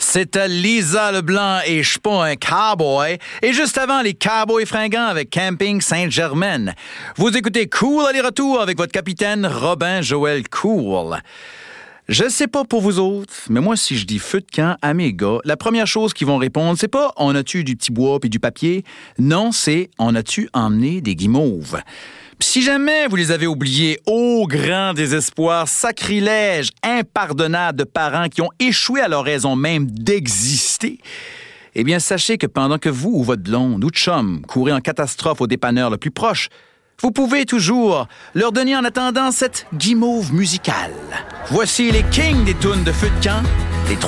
C'était Lisa Leblanc et Je suis pas un cowboy. Et juste avant, les Cowboys fringants avec Camping Sainte-Germaine. Vous écoutez Cool aller-retour avec votre capitaine Robin Joël Cool. Je sais pas pour vous autres, mais moi, si je dis feu de camp à mes gars, la première chose qu'ils vont répondre, c'est pas « on a-tu du petit bois puis du papier ?» Non, c'est « on a-tu emmené des guimauves ?» Puis si jamais vous les avez oubliés, au grand désespoir, sacrilège, impardonnable de parents qui ont échoué à leur raison même d'exister, eh bien, sachez que pendant que vous ou votre blonde ou chum courez en catastrophe au dépanneur le plus proche, vous pouvez toujours leur donner en attendant cette guimauve musicale. Voici les kings des tunes de feu de camp,